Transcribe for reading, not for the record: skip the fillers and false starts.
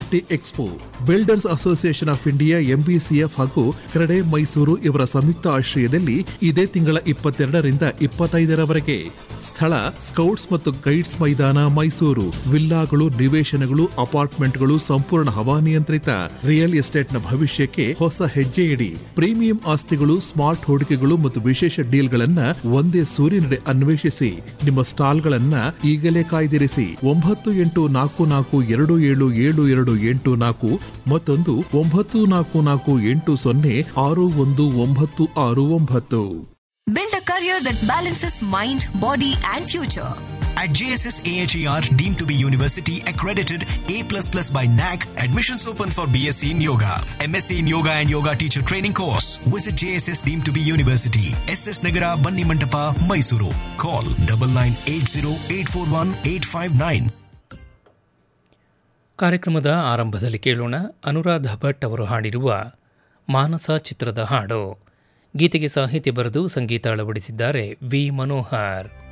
Safety expo, builders association of India MBCF ಹಾಗೂ ಕ್ರೆಡೆ ಮೈಸೂರು ಇವರ ಸಂಯುಕ್ತ ಆಶ್ರಯದಲ್ಲಿ ಇದೇ ತಿಂಗಳ 22ರಿಂದ 25ರವರೆಗೆ. ಸ್ಥಳ ಸ್ಕೌಟ್ಸ್ ಮತ್ತು ಗೈಡ್ಸ್ ಮೈದಾನ, ಮೈಸೂರು. ವಿಲ್ಲಾಗಳು, ನಿವೇಶನಗಳು, ಅಪಾರ್ಟ್ಮೆಂಟ್ಗಳು ಸಂಪೂರ್ಣ ಹವಾನಿಯಂತ್ರಿತ. ರಿಯಲ್ ಎಸ್ಟೇಟ್ನ ಭವಿಷ್ಯಕ್ಕೆ ಹೊಸ ಹೆಜ್ಜೆ ಇಡಿ. ಪ್ರೀಮಿಯಂ ಆಸ್ತಿಗಳು, ಸ್ಮಾರ್ಟ್ ಹೂಡಿಕೆಗಳು ಮತ್ತು ವಿಶೇಷ ಡೀಲ್ಗಳನ್ನ ಒಂದೇ ಸೂರಿನಡೆ ಅನ್ವೇಷಿಸಿ. ನಿಮ್ಮ ಸ್ಟಾಲ್ಗಳನ್ನ ಈಗಲೇ ಕಾಯ್ದಿರಿಸಿ. 9844277774 ಮತ್ತೊಂದು 9448061969. Build a career that balances mind, body and future. At JSS AHER, deemed to be university accredited A++ by NAC, admissions open for BSc in Yoga, MSc in Yoga and Yoga Teacher Training course. Visit JSS deemed to be university, SS Nagara, Banni Mantapa, Mysuru. Call 9980841859. ಕಾರ್ಯಕ್ರಮದ ಆರಂಭದಲ್ಲಿ ಕೇಳೋಣ ಅನುರಾಧ ಭಟ್ ಅವರು ಹಾಡಿರುವ ಮಾನಸ ಚಿತ್ರದ ಹಾಡು. ಗೀತೆಗೆ ಸಾಹಿತ್ಯ ಬರೆದು ಸಂಗೀತ ಅಳವಡಿಸಿದ್ದಾರೆ ವಿ. ಮನೋಹರ್.